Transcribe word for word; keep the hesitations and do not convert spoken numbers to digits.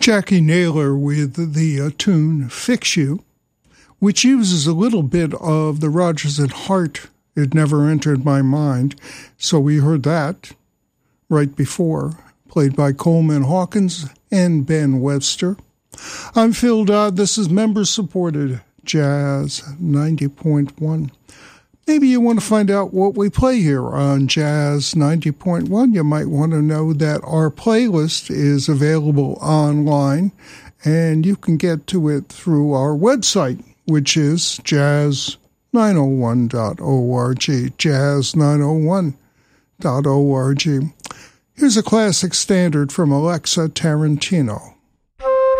Jackie Naylor with the uh, tune Fix You, which uses a little bit of the Rodgers and Hart, It Never Entered My Mind. So we heard that right before, played by Coleman Hawkins and Ben Webster. I'm Phil Dodd. This is member-supported Jazz ninety point one. Maybe you want to find out what we play here on Jazz ninety point one. You might want to know that our playlist is available online, and you can get to it through our website, which is jazz nine oh one dot org, jazz nine oh one dot org. Here's a classic standard from Alexa Tarantino.